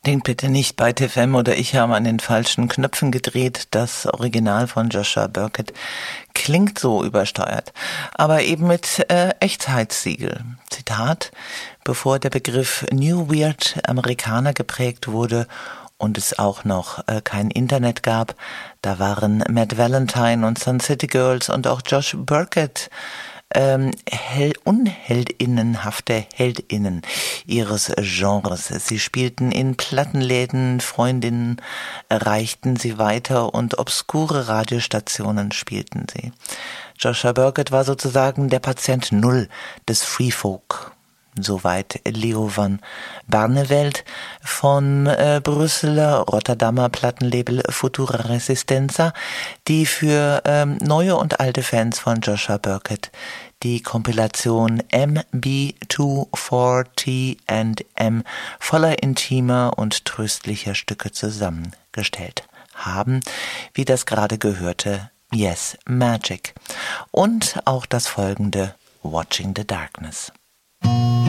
Denkt bitte nicht, bei TFM oder ich haben an den falschen Knöpfen gedreht. Das Original von Joshua Burkett klingt so übersteuert, aber eben mit Echtheitssiegel. Zitat: Bevor der Begriff New Weird Amerikaner geprägt wurde und es auch noch kein Internet gab, da waren Matt Valentine und Sun City Girls und auch Josh Burkett unheldinnenhafte Heldinnen ihres Genres. Sie spielten in Plattenläden, Freundinnen reichten sie weiter und obskure Radiostationen spielten sie. Joshua Burkett war sozusagen der Patient Null des Free Folk. Soweit Leo van Barneveld von Brüsseler Rotterdamer Plattenlabel Futura Resistenza, die für neue und alte Fans von Joshua Burkett die Kompilation MB240&M voller intimer und tröstlicher Stücke zusammengestellt haben, wie das gerade gehörte Yes Magic und auch das folgende Watching the Darkness.